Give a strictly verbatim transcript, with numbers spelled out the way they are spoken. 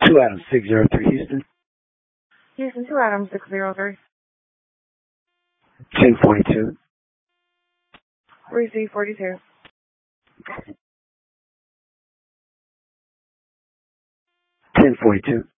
Two Adams, six zero three, Houston. Houston, two Adams, six zero three. ten forty-two. Receive forty-two. ten forty-two.